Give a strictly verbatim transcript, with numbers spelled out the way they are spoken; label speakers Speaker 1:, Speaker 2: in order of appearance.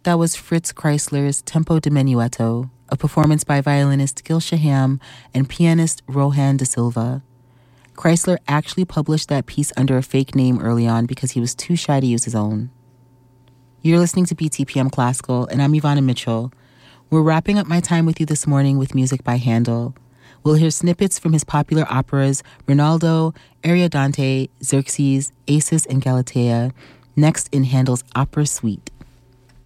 Speaker 1: That was Fritz Kreisler's Tempo di Menuetto, a performance by violinist Gil Shaham and pianist Rohan da Silva. Kreisler actually published that piece under a fake name early on because he was too shy to use his own. You're listening to B T P M Classical, and I'm Ivana Mitchell. We're wrapping up my time with you this morning with music by Handel. We'll hear snippets from his popular operas Rinaldo, Ariodante, Xerxes, Acis, and Galatea, next in Handel's Opera Suite.